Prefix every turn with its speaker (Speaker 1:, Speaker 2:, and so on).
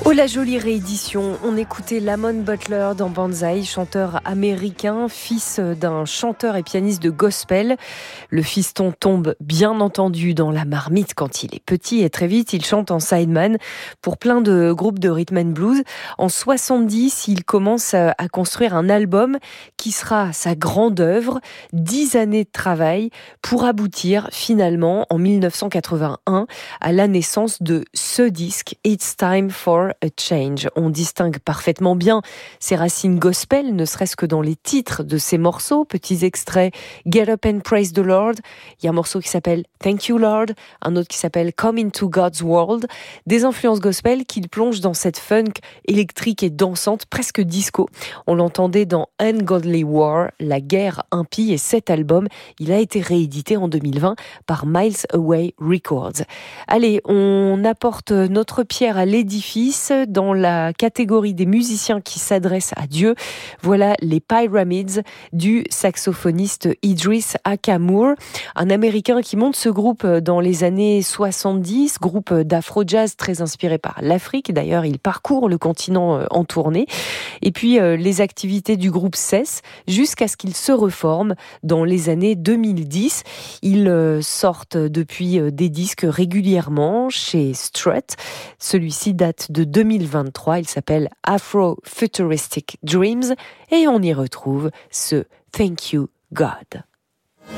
Speaker 1: Oh la jolie réédition, on écoutait Lamont Butler dans Banzai, chanteur américain, fils d'un chanteur et pianiste de gospel. Le fiston tombe bien entendu dans la marmite quand il est petit et très vite il chante en sideman pour plein de groupes de rhythm and blues. En 70, il commence à construire un album qui sera sa grande œuvre, 10 années de travail pour aboutir finalement en 1981 à la naissance de ce disque It's Time for a Change. On distingue parfaitement bien ses racines gospel, ne serait-ce que dans les titres de ses morceaux. Petits extraits, Get Up and Praise the Lord. Il y a un morceau qui s'appelle Thank You Lord, un autre qui s'appelle Come into God's World. Des influences gospel qu'il plonge dans cette funk électrique et dansante, presque disco. On l'entendait dans Ungodly War, la guerre impie, et cet album, il a été réédité en 2020 par Miles Away Records. Allez, on apporte notre pierre à l'édifice dans la catégorie des musiciens qui s'adressent à Dieu. Voilà les Pyramids du saxophoniste Idris Akamur, un Américain qui monte ce groupe dans les années 70, groupe d'afro-jazz très inspiré par l'Afrique. D'ailleurs, il parcourt le continent en tournée. Et puis, les activités du groupe cessent jusqu'à ce qu'il se reforme dans les années 2010. Ils sortent depuis des disques régulièrement chez Strut. Celui-ci date de 2023. Il s'appelle Afro-Futuristic Dreams et on y retrouve ce Thank You God.